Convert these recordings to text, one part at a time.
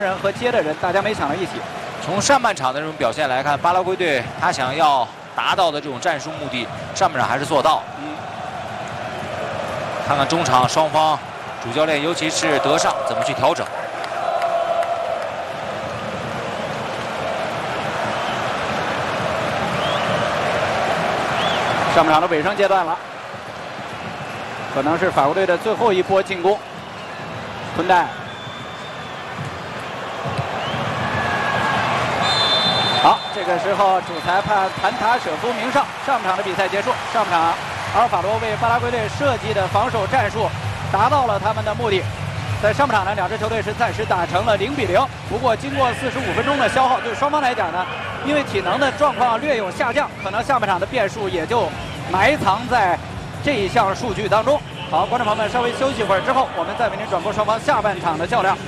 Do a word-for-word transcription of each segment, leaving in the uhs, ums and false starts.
人和接的人，大家没想到一起。 从上半场的这种表现来看，巴拉圭队他想要达到的这种战术目的，上半场还是做到。嗯，看看中场双方主教练，尤其是德尚怎么去调整。 上半场的尾声阶段了，可能是法国队的最后一波进攻。坤代。 好，这个时候主裁判谭塔舍夫鸣哨，上半场的比赛结束。上半场，阿尔法罗为巴拉圭队设计的防守战术达到了他们的目的。在上半场呢，两支球队是暂时打成了零比零。不过经过四十五分钟的消耗，对双方来讲呢，因为体能的状况略有下降，可能下半场的变数也就埋藏在这一项数据当中。好，观众朋友们，稍微休息一会儿之后，我们再为您转播双方下半场的较量。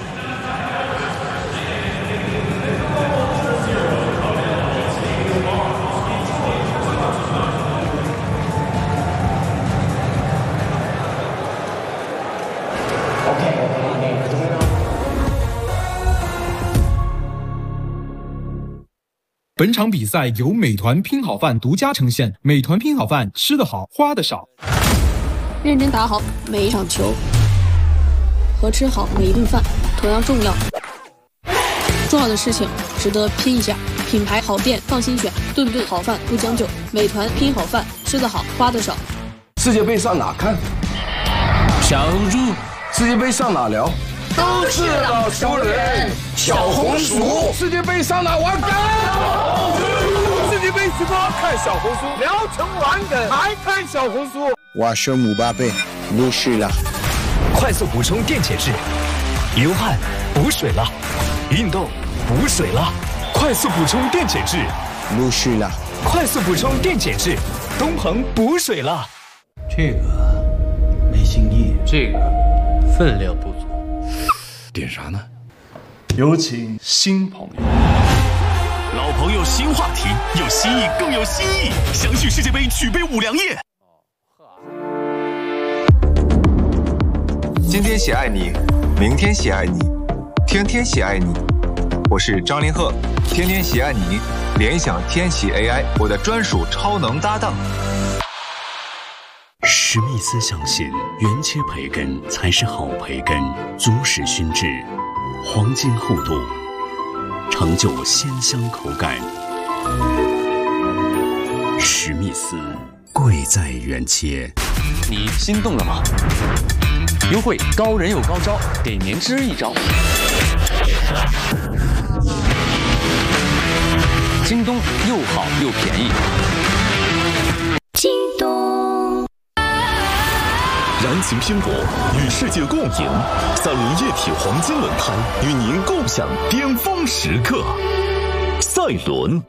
本场比赛由美团拼好饭独家呈现。美团拼好饭，吃得好，花得少。 认真打好每一场球，和吃好每一顿饭同样重要。重要的事情值得拼一下。品牌好店放心选，顿顿好饭不将就。美团拼好饭，吃得好，花得少。 世界杯上哪看？ 小红书。 世界杯上哪聊？ 都是老熟人，小红书。世界杯上哪玩梗？世界杯直播看小红书，聊成玩梗还看小红书。 我是姆巴佩，不是了。 快速补充电解质，流汗补水了，运动补水了，快速补充电解质， 不是了。 快速补充电解质，东鹏补水了。 这个没新意，这个分量不足。 点啥呢？ 有请新朋友。 老朋友新话题，有新意更有新意。详叙世界杯举杯五粮液。 今天写爱你，明天写爱你，天天写爱你。我是张凌赫，天天写爱你，联想天喜 A I， 我的专属超能搭档。 史密斯相信，原切培根才是好培根，足时熏制，黄金厚度，成就鲜香口感。史密斯，贵在原切。 你心动了吗？优惠高人有高招，给您支一招。京东又好又便宜。 京东。 燃情拼搏，与世界共赢。三菱液体黄金轮胎与您共享巅峰时刻。赛轮。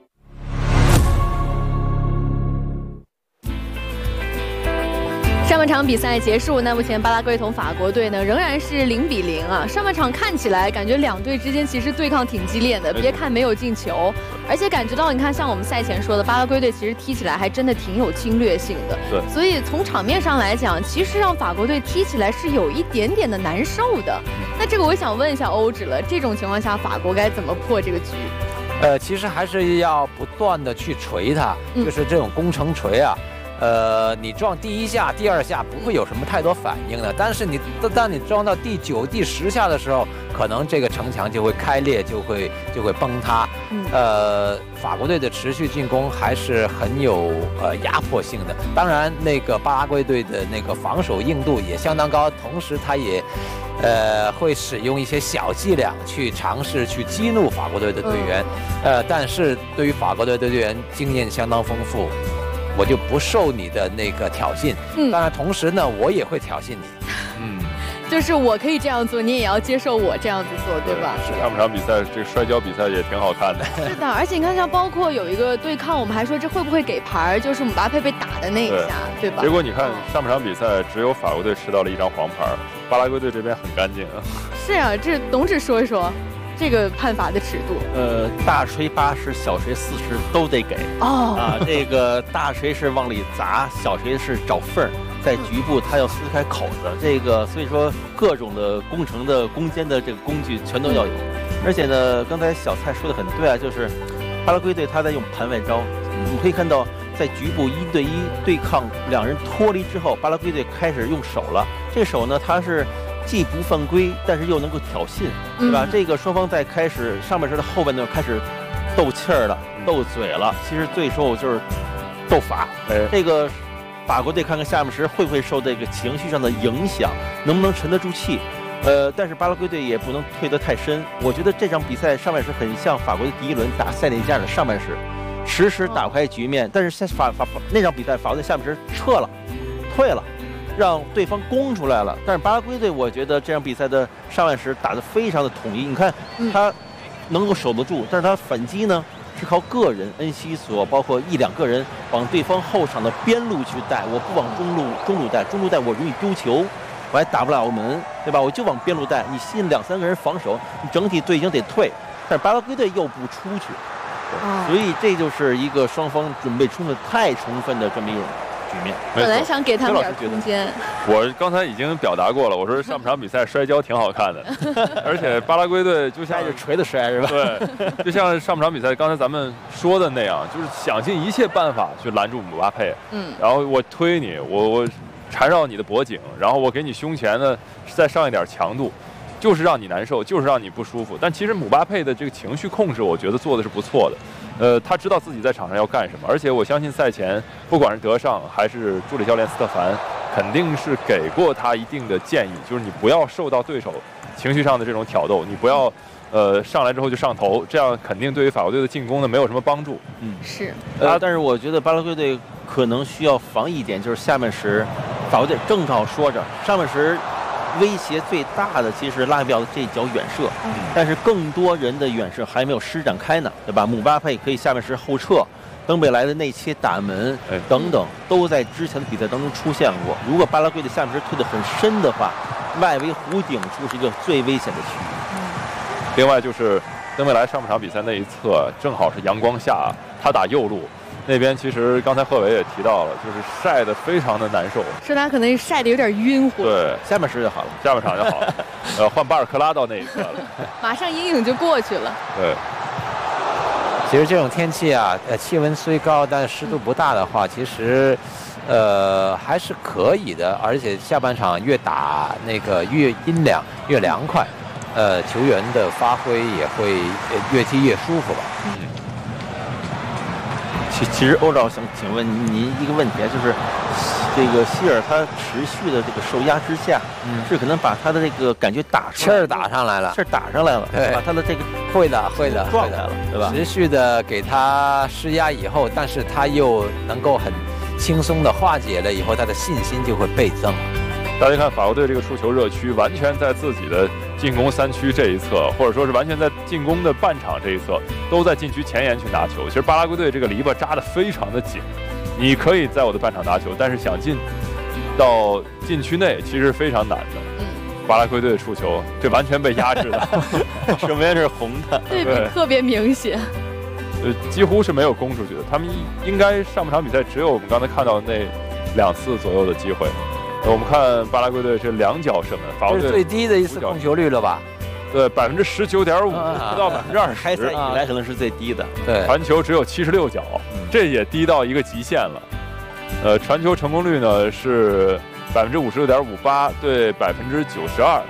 上半场比赛结束，那目前巴拉圭同法国队呢仍然是零比零啊。上半场看起来感觉两队之间其实对抗挺激烈的，别看没有进球，而且感觉到你看像我们赛前说的，巴拉圭队其实踢起来还真的挺有侵略性的。对，所以从场面上来讲，其实让法国队踢起来是有一点点的难受的。那这个我想问一下欧指了，这种情况下法国该怎么破这个局？ 呃，其实还是要不断的去锤它， 嗯、 就是这种攻城锤啊。 呃，你撞第一下、第二下不会有什么太多反应的，但是你当你撞到第九、第十下的时候，可能这个城墙就会开裂，就会就会崩塌。嗯、呃，法国队的持续进攻还是很有呃压迫性的。当然，那个巴拉圭队的那个防守硬度也相当高，同时他也呃会使用一些小伎俩去尝试去激怒法国队的队员。嗯、呃，但是对于法国队的队员经验相当丰富。 我就不受你的那个挑衅，嗯，当然同时呢，我也会挑衅你，嗯， 就是我可以这样做，你也要接受我这样子做，对吧？ 是上半场比赛这个摔跤比赛也挺好看的。 是的，而且你看，像包括有一个对抗，我们还说这会不会给牌，就是姆巴佩被打的那一下， 对, 对吧？ 结果你看上半场比赛，只有法国队吃到了一张黄牌，巴拉圭队这边很干净啊。 是啊，这董指说一说。 这个判罚的尺度， 呃，大锤八十，小锤四十都得给哦。啊，这个大锤是往里砸，小锤是找缝儿，在局部它要撕开口子。这个所以说各种的工程的攻坚的这个工具全都要有。 而且呢，刚才小蔡说的很对啊，就是巴拉圭队他在用盘外招，我们可以看到在局部一对一对抗两人脱离之后，巴拉圭队开始用手了。这手呢，他是既不犯规，但是又能够挑衅，对吧？嗯、这个双方在开始上半时的后半段开始斗气儿了，斗嘴了。其实最后就是斗法。哎，这个法国队看看下半时会不会受这个情绪上的影响，能不能沉得住气？呃，但是巴拉圭队也不能退得太深。我觉得这场比赛上半时很像法国的第一轮打塞内加尔的上半时，迟迟打不开局面。但是下法法那场比赛法国队下半时撤了，退了，让对方攻出来了。但是巴拉圭队，我觉得这场比赛的上半时打得非常的统一。你看他能够守得住，但是他反击呢是靠个人，恩西索包括一两个人往对方后场的边路去带，我不往中路中路带，中路带我容易丢球。我还打不了门，对吧？我就往边路带，你吸引两三个人防守，你整体队形得退。但是巴拉圭队又不出去，哦、所以这就是一个双方准备充分太充分的这么一种局面。 本来想给他们点空间。 我刚才已经表达过了，我说上半场比赛摔跤挺好看的，而且巴拉圭队就像是锤子摔是吧？ 对，就像上半场比赛刚才咱们说的那样，就是想尽一切办法去拦住姆巴佩。嗯，然后我推你，我我。缠绕你的脖颈，然后我给你胸前呢再上一点强度，就是让你难受，就是让你不舒服。但其实姆巴佩的这个情绪控制，我觉得做的是不错的。呃，他知道自己在场上要干什么，而且我相信赛前不管是德尚还是助理教练斯特凡，肯定是给过他一定的建议，就是你不要受到对手情绪上的这种挑逗，你不要呃上来之后就上头，这样肯定对于法国队的进攻呢没有什么帮助。 嗯， 是。 呃，但是我觉得巴拉圭队可能需要防一点，就是下半时。法国队正好说着，上半时威胁最大的其实拉比奥的这一脚远射，嗯、但是更多人的远射还没有施展开呢，对吧？姆巴佩可以下半时后撤，登贝莱的内切打门、哎、等等，都在之前的比赛当中出现过。如果巴拉圭的下半时退得很深的话，外围弧顶处是一个最危险的区域。 嗯、另外就是登贝莱上半场比赛那一侧正好是阳光下，他打右路。那边其实刚才贺伟也提到了，就是晒得非常的难受， 说他可能晒得有点晕乎。 对， 下半时就好了， 下半场就好了。呃，换巴尔克拉到那一侧了， 马上阴影就过去了。 对， 其实这种天气啊，呃，气温虽高，但是湿度不大的话，其实，呃，还是可以的。而且下半场越打那个越阴凉越凉快，呃，球员的发挥也会越踢越舒服吧。嗯。 其其实欧老想请问您一个问题啊，就是这个希尔他持续的这个受压之下，嗯，是可能把他的这个感觉打气儿打上来了， 气儿打上来了， 对， 把他的这个会的会的状态了，对吧？ 持续的给他施压以后，但是他又能够很轻松的化解了以后，他的信心就会倍增。 大家看法国队这个触球热区，完全在自己的进攻三区这一侧，或者说是完全在进攻的半场这一侧，都在禁区前沿去拿球。其实巴拉圭队这个篱笆扎得非常的紧，你可以在我的半场拿球，但是想进到禁区内其实非常难的。嗯，巴拉圭队的触球，这完全被压制的， 什么呀？是红的， 对比特别明显。 呃，几乎是没有攻出去的。他们应该上半场比赛只有我们刚才看到那两次左右的机会。我们看巴拉圭队这两脚射门，法国队最低的一次控球率了吧？ 对，百分之十九点五，不到百分之二十， 开赛以来可能是最低的。 对， 传球只有七十六脚，这也低到一个极限了。呃，传球成功率呢是百分之五十六点五八对百分之九十二。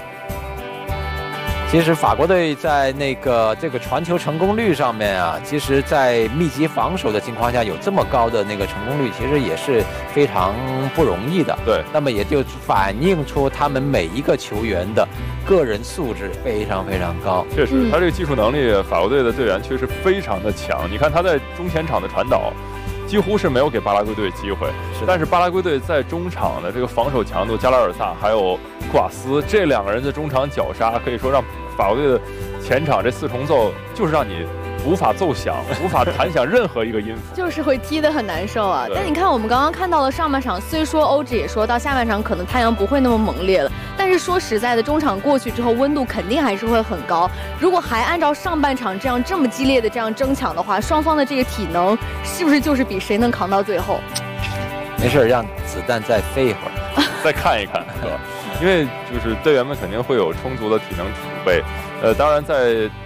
其实法国队在那个这个传球成功率上面啊，其实在密集防守的情况下有这么高的那个成功率，其实也是非常不容易的。 对， 那么也就反映出他们每一个球员的个人素质非常非常高。 确实，他这个技术能力，法国队的队员确实非常的强。你看他在中前场的传导，几乎是没有给巴拉圭队机会。是，但是巴拉圭队在中场的这个防守强度，加拉尔萨还有库瓦斯这两个人的中场绞杀，可以说让法国队的前场这四重奏就是让你无法奏响，无法弹响任何一个音符， 就是会踢得很难受啊。但你看，我们刚刚看到了上半场，虽说欧指也说到下半场可能太阳不会那么猛烈了，但是说实在的，中场过去之后温度肯定还是会很高。如果还按照上半场这样这么激烈的这样争抢的话，双方的这个体能是不是就是比谁能扛到最后？ 没事，让子弹再飞一会儿。 再看一看，是吧？因为就是队员们肯定会有充足的体能储备。呃，当然在